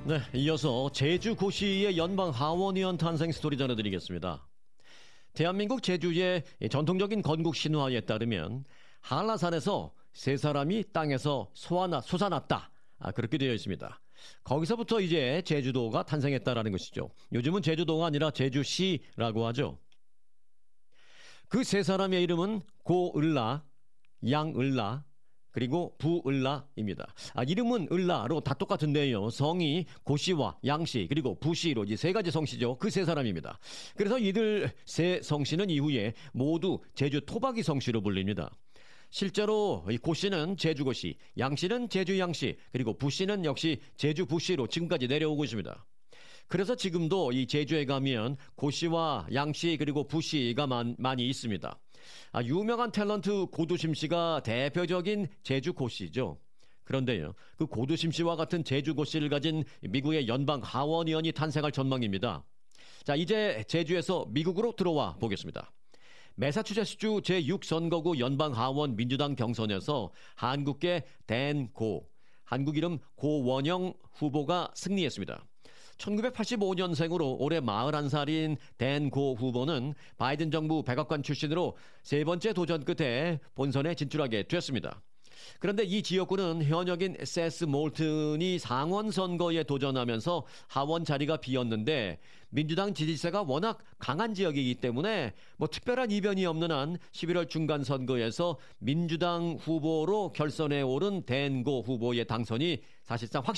네, 이어서 제주 고시의 연방 하원의원 탄생 스토리 전해드리겠습니다. 대한민국 제주의 전통적인 건국 신화에 따르면 한라산에서 세 사람이 땅에서 솟아났다. 그렇게 되어 있습니다. 거기서부터 이제 제주도가 탄생했다라는 것이죠. 요즘은 제주도가 아니라 제주시라고 하죠. 그 세 사람의 이름은 고을라, 양을라, 그리고 부을라입니다. 이름은 을라로 다 똑같은데요. 성이 고씨와 양씨 그리고 부씨로 이제 세 가지 성씨죠. 그 세 사람입니다. 그래서 이들 세 성씨는 이후에 모두 제주 토박이 성씨로 불립니다. 실제로 이 고씨는 제주고씨, 양씨는 제주양씨, 그리고 부씨는 역시 제주부씨로 지금까지 내려오고 있습니다. 그래서 지금도 이 제주에 가면 고씨와 양씨 그리고 부씨가 많이 있습니다. 유명한 탤런트 고두심 씨가 대표적인 제주 고씨죠. 그런데요, 그 고두심 씨와 같은 제주 고씨를 가진 미국의 연방 하원의원이 탄생할 전망입니다. 자, 이제 제주에서 미국으로 들어와 보겠습니다. 매사추세츠주 제6선거구 연방 하원 민주당 경선에서 한국계 댄 고, 한국 이름 고원영 후보가 승리했습니다. 1985년생으로 올해 41살인 댄 고 후보는 바이든 정부 백악관 출신으로 세 번째 도전 끝에 본선에 진출하게 됐습니다. 그런데 이 지역구는 현역인 세스 몰튼이 상원 선거에 도전하면서 하원 자리가 비었는데 민주당 지지세가 워낙 강한 지역이기 때문에 특별한 이변이 없는 한 11월 중간 선거에서 민주당 후보로 결선에 오른 댄 고 후보의 당선이 사실상 확실합니다.